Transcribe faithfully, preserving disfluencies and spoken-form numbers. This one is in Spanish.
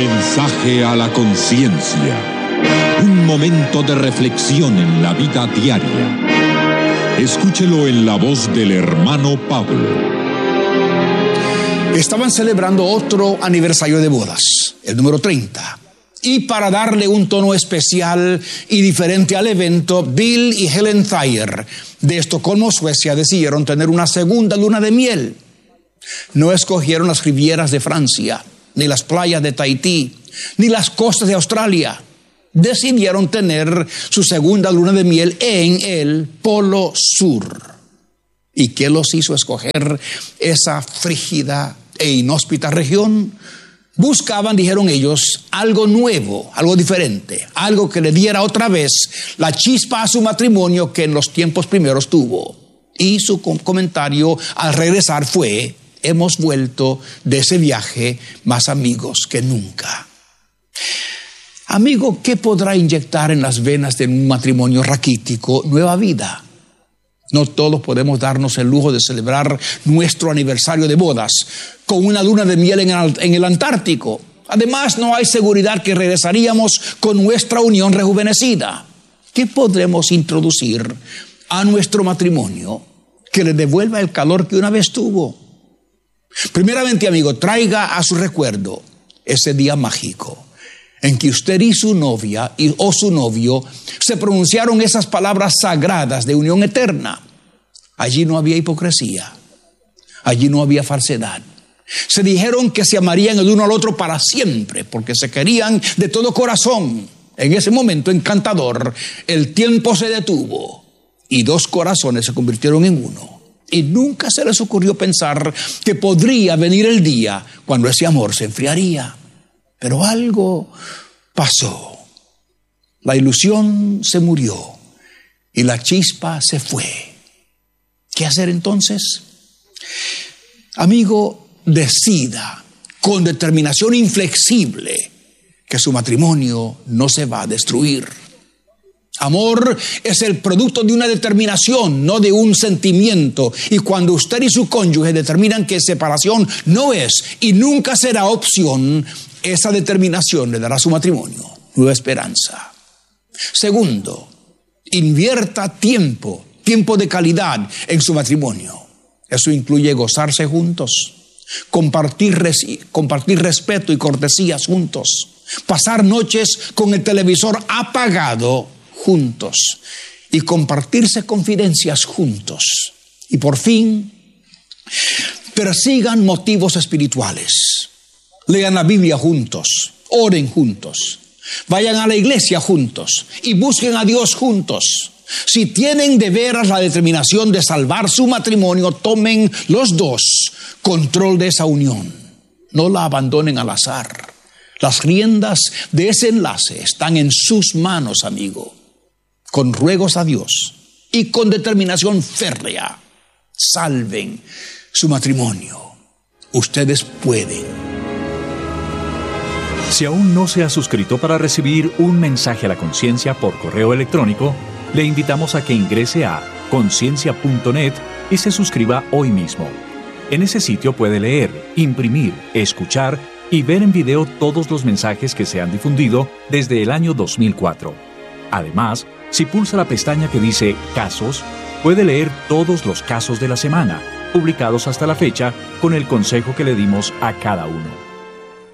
Mensaje a la conciencia. Un momento de reflexión en la vida diaria. Escúchelo en la voz del hermano Pablo. Estaban celebrando otro aniversario de bodas, el número treinta. Y para darle un tono especial y diferente al evento, Bill y Helen Thayer de Estocolmo, Suecia, decidieron tener una segunda luna de miel. No escogieron las rivieras de Francia, ni las playas de Tahití, ni las costas de Australia. Decidieron tener su segunda luna de miel en el Polo Sur. ¿Y qué los hizo escoger esa frígida e inhóspita región? Buscaban, dijeron ellos, algo nuevo, algo diferente, algo que le diera otra vez la chispa a su matrimonio que en los tiempos primeros tuvo. Y su comentario al regresar fue: hemos vuelto de ese viaje más amigos que nunca. Amigo, ¿qué podrá inyectar en las venas de un matrimonio raquítico nueva vida? No todos podemos darnos el lujo de celebrar nuestro aniversario de bodas con una luna de miel en el, en el Antártico. Además, no hay seguridad que regresaríamos con nuestra unión rejuvenecida. ¿Qué podremos introducir a nuestro matrimonio que le devuelva el calor que una vez tuvo? Primeramente, amigo, traiga a su recuerdo ese día mágico en que usted y su novia y, o su novio se pronunciaron esas palabras sagradas de unión eterna. Allí no había hipocresía, allí no había falsedad. Se dijeron que se amarían el uno al otro para siempre, porque se querían de todo corazón. En ese momento encantador, el tiempo se detuvo y dos corazones se convirtieron en uno. Y nunca se les ocurrió pensar que podría venir el día cuando ese amor se enfriaría. Pero algo pasó. La ilusión se murió y la chispa se fue. ¿Qué hacer entonces? Amigo, decida con determinación inflexible que su matrimonio no se va a destruir. Amor es el producto de una determinación, no de un sentimiento. Y cuando usted y su cónyuge determinan que separación no es y nunca será opción, esa determinación le dará a su matrimonio nueva esperanza. Segundo, invierta tiempo, tiempo de calidad en su matrimonio. Eso incluye gozarse juntos, compartir, res, compartir respeto y cortesías juntos, pasar noches con el televisor apagado juntos y compartirse confidencias juntos. Y por fin, persigan motivos espirituales. Lean la Biblia juntos, oren juntos, vayan a la iglesia juntos y busquen a Dios juntos. Si tienen de veras la determinación de salvar su matrimonio, tomen los dos control de esa unión. No la abandonen al azar. Las riendas de ese enlace están en sus manos, amigo. Con ruegos a Dios y con determinación férrea, salven su matrimonio. Ustedes pueden. Si aún no se ha suscrito para recibir un mensaje a la conciencia por correo electrónico, le invitamos a que ingrese a conciencia punto net y se suscriba hoy mismo. En ese sitio puede leer, imprimir, escuchar y ver en video todos los mensajes que se han difundido desde el año dos mil cuatro. Además, si pulsa la pestaña que dice Casos, puede leer todos los casos de la semana, publicados hasta la fecha, con el consejo que le dimos a cada uno.